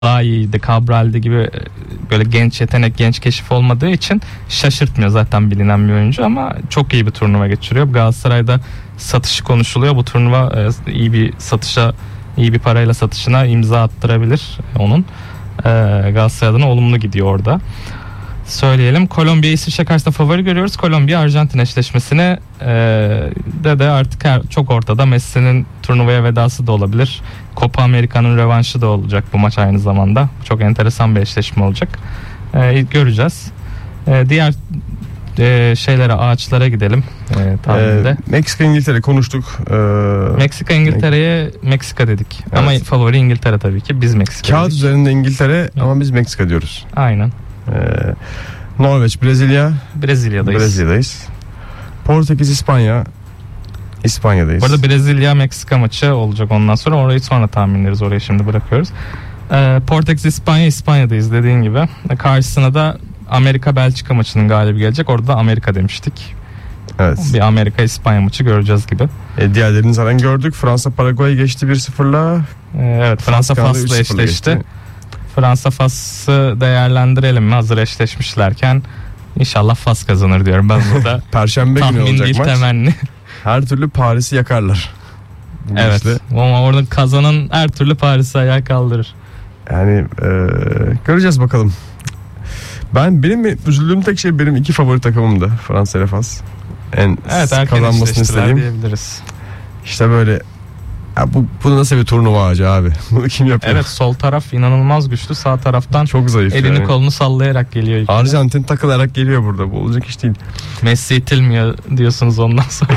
daha iyiydi. Cabral'de gibi böyle genç yetenek, genç keşif olmadığı için şaşırtmıyor, zaten bilinen bir oyuncu ama çok iyi bir turnuva geçiriyor. Galatasaray'da satışı konuşuluyor. Bu turnuva iyi bir satışa, iyi bir parayla satışına imza attırabilir onun. Galatasaray adına olumlu gidiyor orada. Söyleyelim. Kolombiya İsviçre karşısında favori görüyoruz. Kolombiya Arjantin eşleşmesine de artık çok ortada. Messi'nin turnuvaya vedası da olabilir. Copa America'nın revanşı da olacak bu maç aynı zamanda. Çok enteresan bir eşleşme olacak. Göreceğiz. Diğer şeylere, ağaçlara gidelim. Meksika İngiltere konuştuk. Meksika İngiltere'ye Meksika dedik. Evet. Ama favori İngiltere tabii ki. Biz Meksika kağıt dedik. Üzerinde İngiltere ama biz Meksika diyoruz. Aynen. Norveç, Brezilya'dayız. Portekiz, İspanya'dayız. Burada Brezilya Meksika maçı olacak ondan sonra. Orayı sonra tahminleriz. Orayı şimdi bırakıyoruz. Portekiz, İspanya'dayız dediğin gibi. Karşısına da Amerika Belçika maçının galibi gelecek. Orada da Amerika demiştik. Evet. Bir Amerika İspanya maçı göreceğiz gibi. Diğerlerini zaten gördük. Fransa Paraguay geçti 1-0'la. Evet, Fransa Fas'la eşleşti. Fransa Fas'ı değerlendirelim mi? Hazır eşleşmişlerken İnşallah Fas kazanır diyorum ben burada. Perşembe günü olacak maç. Temenni. Her türlü Paris'i yakarlar. Evet. Ama orada kazanan her türlü Paris'i ayağa kaldırır. Yani göreceğiz bakalım. Benim üzüldüğüm tek şey benim iki favori takımımdı. Fransa ile Fas. Kazanmasını istediğim. Diyebiliriz. İşte böyle ya bu nasıl bir turnuva ağacı abi? Bunu kim yapıyor? Evet, sol taraf inanılmaz güçlü. Sağ taraftan çok zayıf. Elini kolunu sallayarak geliyor. Arjantin takılarak geliyor burada. Bu olacak iş değil. Messi itilmiyor diyorsunuz ondan sonra.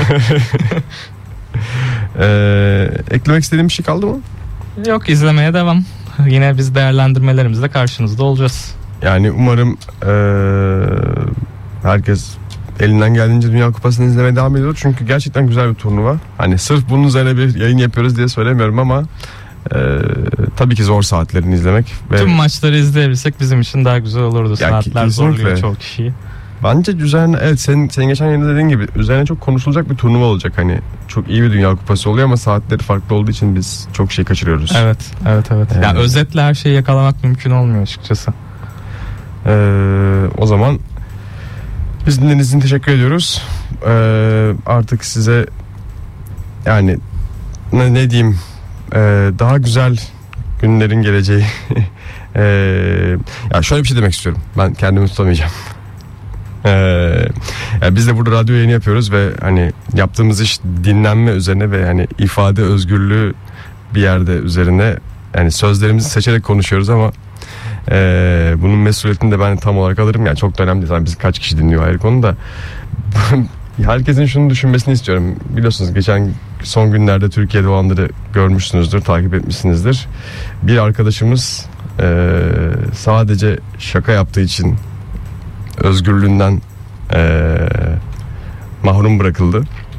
Eklemek istediğim bir şey kaldı mı? Yok, izlemeye devam. Yine biz değerlendirmelerimizle karşınızda olacağız. Yani umarım herkes elinden geldiğince Dünya Kupası'nı izlemeye devam ediyor. Çünkü gerçekten güzel bir turnuva. Hani sırf bunun üzerine bir yayın yapıyoruz diye söylemiyorum ama tabii ki zor saatlerini izlemek. Tüm maçları izleyebilsek bizim için daha güzel olurdu. Saatler zorluyor çoğu kişiyi. Bence üzerine, evet, senin geçen yayında dediğin gibi üzerine çok konuşulacak bir turnuva olacak. Hani çok iyi bir Dünya Kupası oluyor ama saatleri farklı olduğu için biz çok şey kaçırıyoruz. Evet. Yani özetle her şeyi yakalamak mümkün olmuyor açıkçası. O zaman biz dinlediğiniz için teşekkür ediyoruz. Artık size yani ne diyeyim, daha güzel günlerin geleceği. Ya şöyle bir şey demek istiyorum. Ben kendimi tutamayacağım. Yani biz de burada radyo yayını yapıyoruz ve hani yaptığımız iş dinlenme üzerine ve hani ifade özgürlüğü bir yerde üzerine, yani sözlerimizi seçerek konuşuyoruz ama bunun mesuliyetini de ben tam olarak alırım. Yani çok da önemli değil. Yani bizi kaç kişi dinliyor ayrı konu da. Herkesin şunu düşünmesini istiyorum. Biliyorsunuz geçen son günlerde Türkiye'de olanları görmüşsünüzdür, takip etmişsinizdir. Bir arkadaşımız sadece şaka yaptığı için özgürlüğünden mahrum bırakıldı.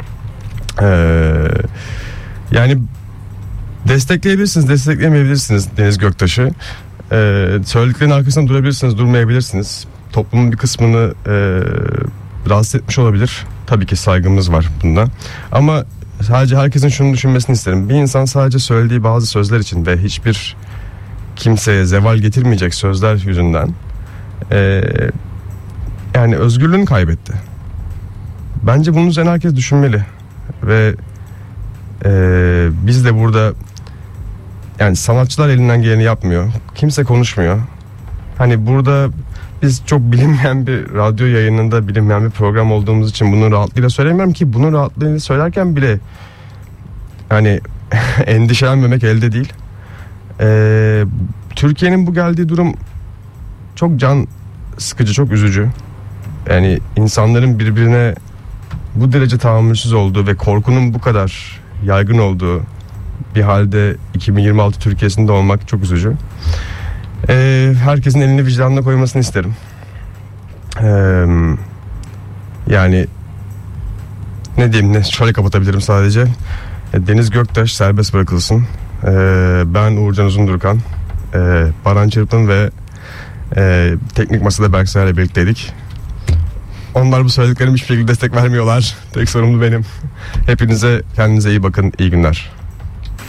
Yani destekleyebilirsiniz, destekleyemeyebilirsiniz Deniz Göktaş'ı. Söylediklerinin arkasında durabilirsiniz, durmayabilirsiniz. Toplumun bir kısmını rahatsız etmiş olabilir. Tabii ki saygımız var bunda. Ama sadece herkesin şunu düşünmesini isterim. Bir insan sadece söylediği bazı sözler için ve hiçbir kimseye zeval getirmeyecek sözler yüzünden yani özgürlüğünü kaybetti. Bence bunun üzerine herkes düşünmeli. Ve biz de burada, yani sanatçılar elinden geleni yapmıyor. Kimse konuşmuyor. Hani burada biz çok bilinmeyen bir radyo yayınında, bilinmeyen bir program olduğumuz için bunu rahatlığıyla söylemiyorum ki bunu rahatlığıyla söylerken bile hani endişelenmemek elde değil. Türkiye'nin bu geldiği durum çok can sıkıcı, çok üzücü. Yani insanların birbirine bu derece tahammülsüz olduğu ve korkunun bu kadar yaygın olduğu bir halde 2026 Türkiye'sinde olmak çok üzücü. Herkesin elini vicdanına koymasını isterim. Yani ne diyeyim, şöyle kapatabilirim sadece. Deniz Göktaş serbest bırakılsın. Ben Uğurcan Uzundurkan, Baran Çırpın ve teknik masada Berksay ile birlikteydik. Onlar bu söylediklerim hiçbir şekilde destek vermiyorlar. Tek sorumlu benim. Hepinize, kendinize iyi bakın. İyi günler.